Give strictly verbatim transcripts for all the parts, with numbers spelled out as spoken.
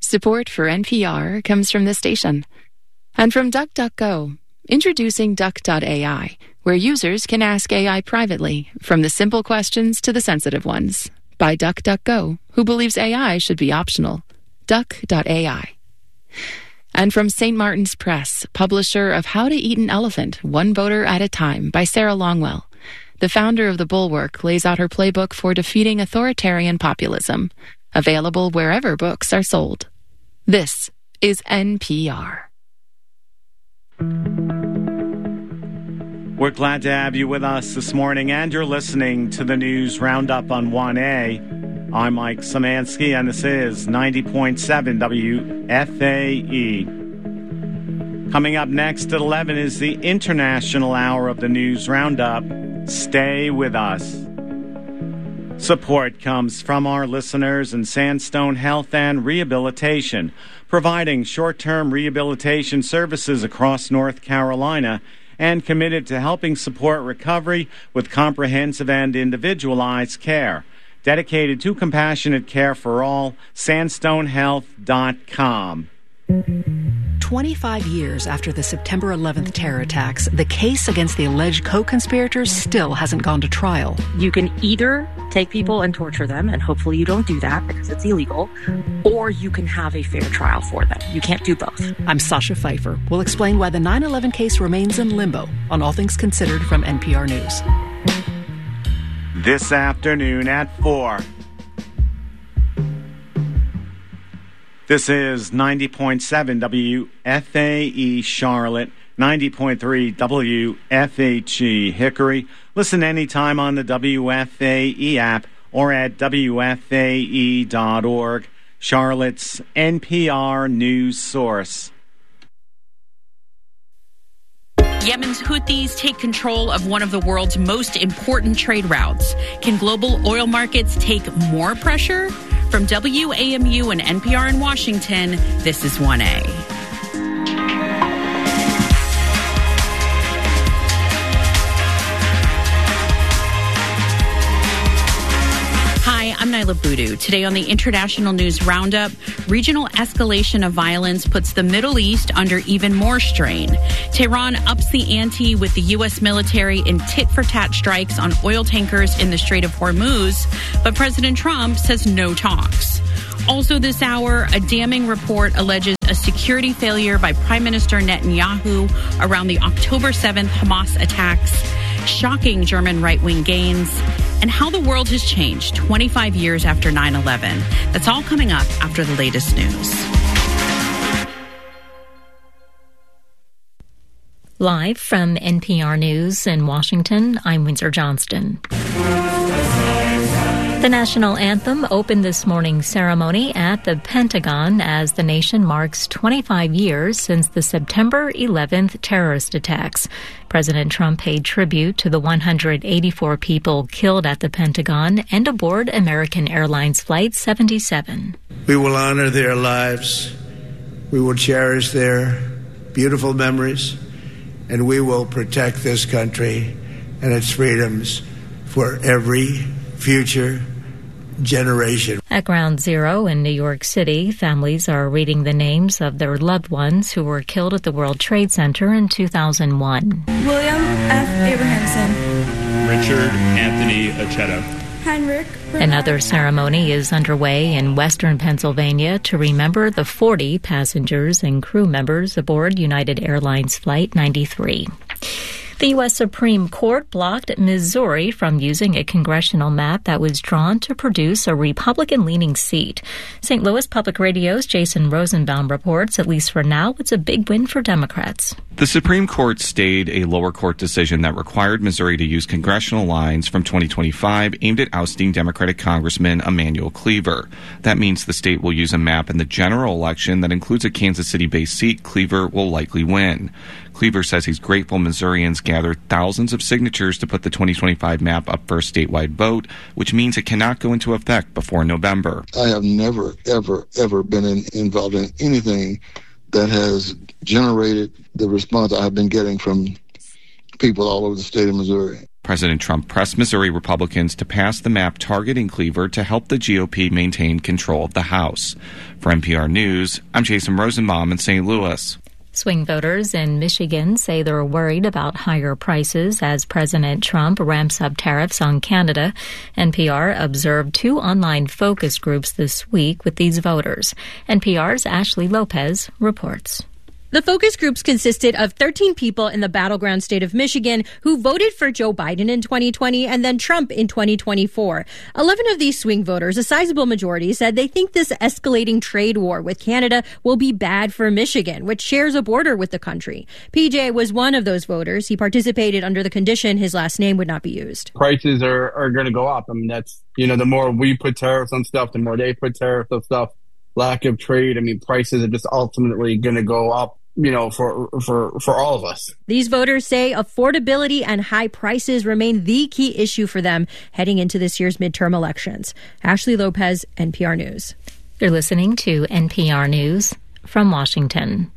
Support for N P R comes from this station. And from DuckDuckGo, introducing Duck dot A I, where users can ask A I privately, from the simple questions to the sensitive ones. By DuckDuckGo, who believes A I should be optional. Duck dot A I. And from Saint Martin's Press, publisher of How to Eat an Elephant, One Voter at a Time, by Sarah Longwell. The founder of The Bulwark lays out her playbook for defeating authoritarian populism. Available wherever books are sold. This is N P R. We're glad to have you with us this morning, and you're listening to the News Roundup on one A. I'm Mike Szymanski, and this is ninety point seven W F A E. Coming up next at eleven is the International Hour of the News Roundup. Stay with us. Support comes from our listeners in Sandstone Health and Rehabilitation, providing short-term rehabilitation services across North Carolina and committed to helping support recovery with comprehensive and individualized care. Dedicated to compassionate care for all, sandstone health dot com. twenty-five years after the September eleventh terror attacks, the case against the alleged co-conspirators still hasn't gone to trial. You can either take people and torture them, and hopefully you don't do that because it's illegal, or you can have a fair trial for them. You can't do both. I'm Sasha Pfeiffer. We'll explain why the nine eleven case remains in limbo on All Things Considered from N P R News. This afternoon at four. This is ninety point seven W F A E Charlotte, ninety point three W F H E Hickory. Listen anytime on the W F A E app or at W F A E dot org, Charlotte's N P R news source. Yemen's Houthis take control of one of the world's most important trade routes. Can global oil markets take more pressure? From W A M U and N P R in Washington, this is one A. Hi, I'm Nyla Boodoo. Today on the International News Roundup, regional escalation of violence puts the Middle East under even more strain. Tehran ups the ante with the U S military in tit-for-tat strikes on oil tankers in the Strait of Hormuz, but President Trump says no talks. Also this hour, a damning report alleges a security failure by Prime Minister Netanyahu around the October seventh Hamas attacks, shocking German right-wing gains, and how the world has changed twenty-five years after nine eleven. That's all coming up after the latest news. Live from N P R News in Washington, I'm Windsor Johnston. The national anthem opened this morning's ceremony at the Pentagon as the nation marks twenty-five years since the September eleventh terrorist attacks. President Trump paid tribute to the one hundred eighty-four people killed at the Pentagon and aboard American Airlines Flight seventy-seven. We will honor their lives. We will cherish their beautiful memories, and we will protect this country and its freedoms for every future generation. At Ground Zero in New York City, families are reading the names of their loved ones who were killed at the World Trade Center in two thousand one. William F. Abrahamson. Richard Anthony Aceto. Heinrich. Another ceremony is underway in western Pennsylvania to remember the forty passengers and crew members aboard United Airlines Flight ninety-three. The U S Supreme Court blocked Missouri from using a congressional map that was drawn to produce a Republican-leaning seat. Saint Louis Public Radio's Jason Rosenbaum reports, at least for now, it's a big win for Democrats. The Supreme Court stayed a lower court decision that required Missouri to use congressional lines from twenty twenty-five aimed at ousting Democratic Congressman Emanuel Cleaver. That means the state will use a map in the general election that includes a Kansas City-based seat Cleaver will likely win. Cleaver says he's grateful Missourians gathered thousands of signatures to put the twenty twenty-five map up for a statewide vote, which means it cannot go into effect before November. I have never, ever, ever been in, involved in anything that has generated the response I have been getting from people all over the state of Missouri. President Trump pressed Missouri Republicans to pass the map targeting Cleaver to help the G O P maintain control of the House. For N P R News, I'm Jason Rosenbaum in Saint Louis. Swing voters in Michigan say they're worried about higher prices as President Trump ramps up tariffs on Canada. N P R observed two online focus groups this week with these voters. N P R's Ashley Lopez reports. The focus groups consisted of thirteen people in the battleground state of Michigan who voted for Joe Biden in twenty twenty and then Trump in twenty twenty-four. eleven of these swing voters, a sizable majority, said they think this escalating trade war with Canada will be bad for Michigan, which shares a border with the country. P J was one of those voters. He participated under the condition his last name would not be used. Prices are, are going to go up. I mean, that's, you know, the more we put tariffs on stuff, the more they put tariffs on stuff. Lack of trade. I mean, prices are just ultimately going to go up, you know, for, for, for all of us. These voters say affordability and high prices remain the key issue for them heading into this year's midterm elections. Ashley Lopez, N P R News. You're listening to N P R News from Washington.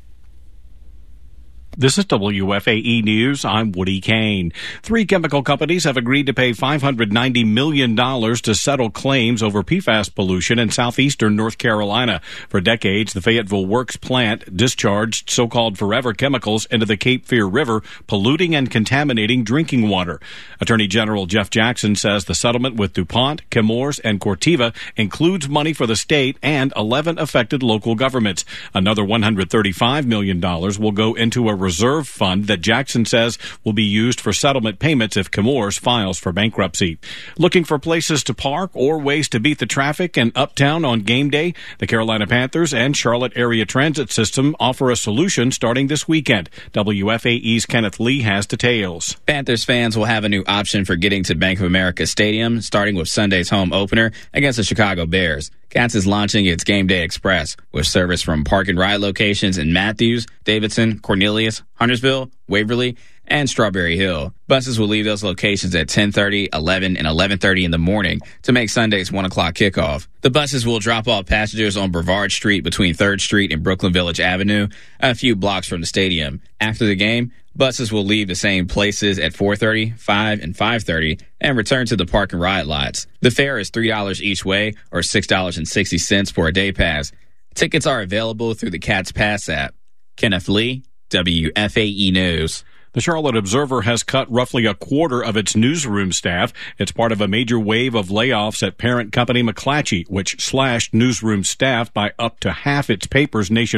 This is W F A E News. I'm Woody Kane. Three chemical companies have agreed to pay five hundred ninety million dollars to settle claims over P FAS pollution in southeastern North Carolina. For decades, the Fayetteville Works plant discharged so-called forever chemicals into the Cape Fear River, polluting and contaminating drinking water. Attorney General Jeff Jackson says the settlement with DuPont, Chemours, and Corteva includes money for the state and eleven affected local governments. Another one hundred thirty-five million dollars will go into a reserve fund that Jackson says will be used for settlement payments if Chemours files for bankruptcy. Looking for places to park or ways to beat the traffic in Uptown on game day? The Carolina Panthers and Charlotte Area Transit System offer a solution starting this weekend. W F A E's Kenneth Lee has details. Panthers fans will have a new option for getting to Bank of America Stadium, starting with Sunday's home opener against the Chicago Bears. Cats is launching its Game Day Express with service from park and ride locations in Matthews, Davidson, Cornelius, Huntersville, Waverly, and Strawberry Hill. Buses will leave those locations at ten thirty, eleven, and eleven thirty in the morning to make Sunday's one o'clock kickoff. The buses will drop off passengers on Brevard Street between third Street and Brooklyn Village Avenue, a few blocks from the stadium. After the game, buses will leave the same places at four thirty, five, and five thirty and return to the park and ride lots. The fare is three dollars each way or six dollars and sixty cents for a day pass. Tickets are available through the Cats Pass app. Kenneth Lee, W F A E News. The Charlotte Observer has cut roughly a quarter of its newsroom staff. It's part of a major wave of layoffs at parent company McClatchy, which slashed newsroom staff by up to half its papers nationwide.